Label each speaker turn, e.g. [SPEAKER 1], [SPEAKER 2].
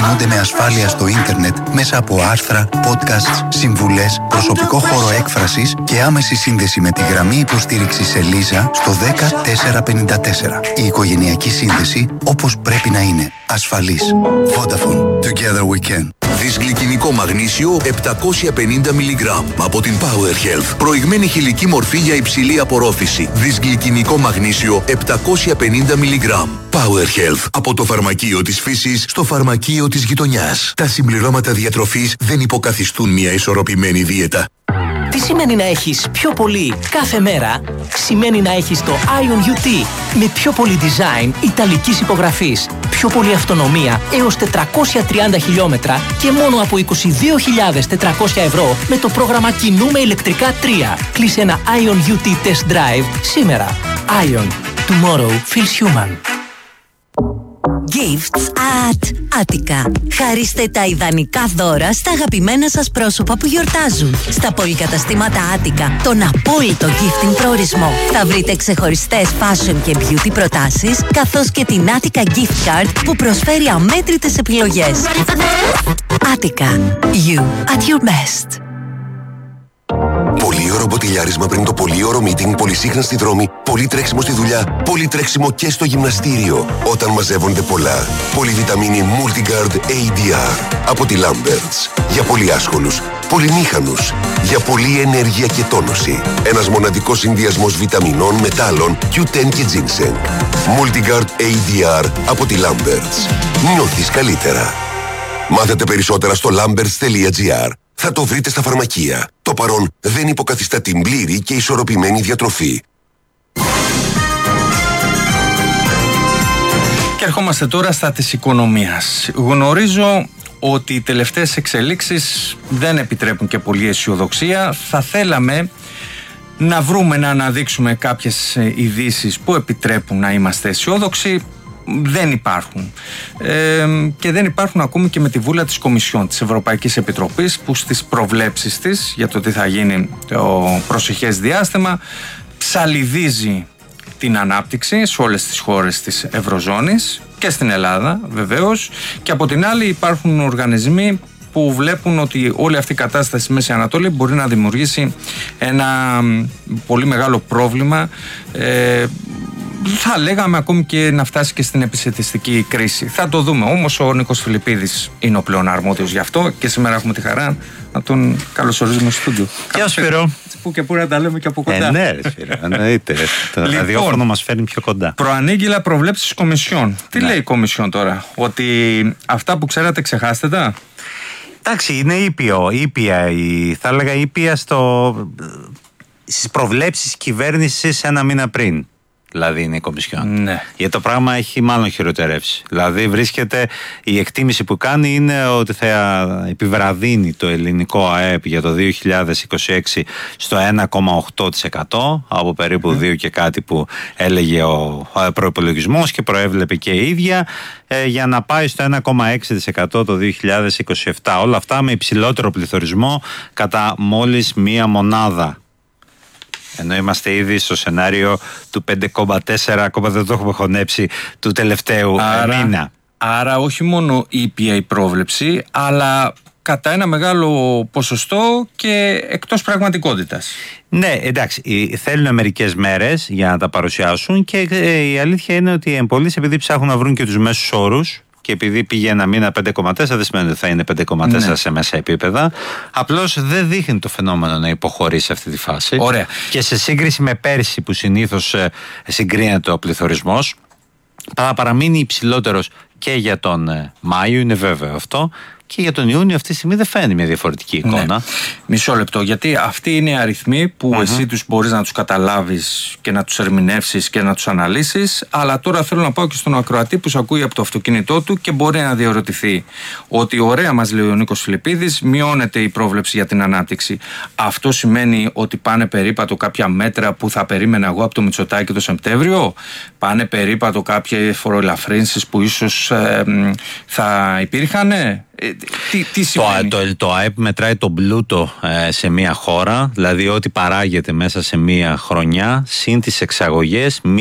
[SPEAKER 1] ενημερώνονται με ασφάλεια στο ίντερνετ μέσα από άρθρα, podcasts, συμβουλές, προσωπικό χώρο έκφρασης και άμεση σύνδεση με τη γραμμή υποστήριξης Ελίζα στο 10454. Η οικογενειακή σύνδεση όπως πρέπει να είναι. Ασφαλής. Vodafone. Together we can.
[SPEAKER 2] Δυσγλυκινικό μαγνήσιο 750 mg από την Power Health. Προηγμένη χηλική μορφή για υψηλή απορρόφηση. Δυσγλυκινικό μαγνήσιο 750 mg. Power Health. Από το φαρμακείο της φύσης στο φαρμακείο της γειτονιάς. Τα συμπληρώματα διατροφής δεν υποκαθιστούν μια ισορροπημένη δίαιτα.
[SPEAKER 3] Τι σημαίνει να έχεις πιο πολύ κάθε μέρα? Σημαίνει να έχεις το Ion UT με πιο πολύ design ιταλικής υπογραφής, πιο πολύ αυτονομία έως 430 χιλιόμετρα και μόνο από 22.400 ευρώ με το πρόγραμμα Κινούμε ηλεκτρικά 3. Κλείσε ένα Ion UT Test Drive σήμερα. Ion. Tomorrow feels human.
[SPEAKER 4] Gifts at Attica. Χαρίστε τα ιδανικά δώρα στα αγαπημένα σας πρόσωπα που γιορτάζουν. Στα πολυκαταστήματα Attica, τον απόλυτο gifting προορισμό. Θα βρείτε ξεχωριστές fashion και beauty προτάσεις, καθώς και την Attica Gift Card που προσφέρει αμέτρητες επιλογές. Attica. You at your best.
[SPEAKER 5] Πολύωρο μποτιλιάρισμα πριν το πολύωρο meeting, πολυσύχναστη δρόμη, πολύ τρέξιμο στη δουλειά, πολύ τρέξιμο και στο γυμναστήριο. Όταν μαζεύονται πολλά. Πολυβιταμίνη Multigard ADR από τη Lamberts. Για πολύ άσχολους, πολυμήχανους. Για πολλή ενέργεια και τόνωση. Ένας μοναδικός συνδυασμός βιταμινών, μετάλλων, Q10 και ginseng. Multigard ADR από τη Lamberts. Νιώθεις καλύτερα. Μάθετε περισσότερα στο lamberts.gr. Θα το βρείτε στα φαρμακεία. Το παρόν δεν υποκαθιστά την πλήρη και ισορροπημένη διατροφή.
[SPEAKER 6] Και ερχόμαστε τώρα στα της οικονομίας. Γνωρίζω ότι οι τελευταίες εξελίξεις δεν επιτρέπουν και πολλή αισιοδοξία. Θα θέλαμε να βρούμε, να αναδείξουμε κάποιες ειδήσεις που επιτρέπουν να είμαστε αισιόδοξοι. Δεν υπάρχουν. Και δεν υπάρχουν ακόμη και με τη βούλα της Κομισιόν της Ευρωπαϊκής Επιτροπής, που στις προβλέψεις της για το τι θα γίνει το προσεχές διάστημα ψαλιδίζει την ανάπτυξη σε όλες τις χώρες της Ευρωζώνης και στην Ελλάδα βεβαίως, και από την άλλη υπάρχουν οργανισμοί που βλέπουν ότι όλη αυτή η κατάσταση στη Μέση Ανατολή μπορεί να δημιουργήσει ένα πολύ μεγάλο πρόβλημα, θα λέγαμε ακόμη και να φτάσει και στην επισητιστική κρίση. Θα το δούμε. Όμως ο Νίκος Φιλιππίδης είναι ο πλέον αρμόδιος γι' αυτό και σήμερα έχουμε τη χαρά να τον καλωσορίζουμε στο στούντιο.
[SPEAKER 7] Γεια Σπύρο.
[SPEAKER 6] Που και που να τα λέμε και από κοντά.
[SPEAKER 7] Ναι, ρε Σπύρο, εννοείται. Το ραδιόφωνο μας φέρνει πιο κοντά.
[SPEAKER 6] Προανήγγυλα προβλέψεις Κομισιόν. Τι λέει η Κομισιόν τώρα? Ότι αυτά που ξέρατε ξεχάστε τα?
[SPEAKER 7] Εντάξει, είναι ήπια, θα έλεγα ήπια στις προβλέψεις κυβέρνησης ένα μήνα πριν. Δηλαδή είναι η Κομισιόν.
[SPEAKER 6] Ναι.
[SPEAKER 7] Γιατί το πράγμα έχει μάλλον χειροτερεύσει. Δηλαδή η εκτίμηση που κάνει είναι ότι θα επιβραδύνει το ελληνικό ΑΕΠ για το 2026 στο 1,8% από περίπου 2 και κάτι που έλεγε ο προϋπολογισμός και προέβλεπε και η ίδια, για να πάει στο 1,6% το 2027. Όλα αυτά με υψηλότερο πληθωρισμό κατά μόλις μία μονάδα. Ενώ είμαστε ήδη στο σενάριο του 5,4, ακόμα δεν το έχουμε χωνέψει, του τελευταίου μήνα.
[SPEAKER 6] Άρα όχι μόνο ήπια η πρόβλεψη, αλλά κατά ένα μεγάλο ποσοστό και εκτός πραγματικότητας.
[SPEAKER 7] Ναι, εντάξει, θέλουν μερικές μέρες για να τα παρουσιάσουν και η αλήθεια είναι ότι οι εμπολείς, επειδή ψάχνουν να βρουν και τους μέσους όρους, και επειδή πήγε ένα μήνα 5,4, δεν σημαίνει ότι θα είναι 5,4 σε μέσα επίπεδα. Απλώς δεν δείχνει το φαινόμενο να υποχωρεί σε αυτή τη φάση.
[SPEAKER 6] Ωραία.
[SPEAKER 7] Και σε σύγκριση με πέρσι που συνήθως συγκρίνεται ο πληθωρισμός, θα παραμείνει υψηλότερος και για τον Μάιο, είναι βέβαιο αυτό. Και για τον Ιούνιο αυτή τη στιγμή δεν φαίνεται μια διαφορετική εικόνα.
[SPEAKER 6] Ναι. Μισό λεπτό, γιατί αυτοί είναι οι αριθμοί που εσύ τους μπορείς να τους καταλάβεις και να τους ερμηνεύσεις και να τους αναλύσεις, αλλά τώρα θέλω να πάω και στον ακροατή που σου ακούει από το αυτοκίνητό του και μπορεί να διαρωτηθεί ότι ωραία, μας λέει ο Νίκος Φιλιππίδης, μειώνεται η πρόβλεψη για την ανάπτυξη. Αυτό σημαίνει ότι πάνε περίπατο κάποια μέτρα που θα περίμενα εγώ από το Μητσοτάκη το Σεπτέμβριο? Πάνε περίπατο κάποιες φοροελαφρύνσεις που ίσως θα υπήρχαν? Τι σημαίνει?
[SPEAKER 7] Το ΑΕΠ μετράει τον πλούτο σε μια χώρα, δηλαδή ό,τι παράγεται μέσα σε μια χρονιά συν τις εξαγωγές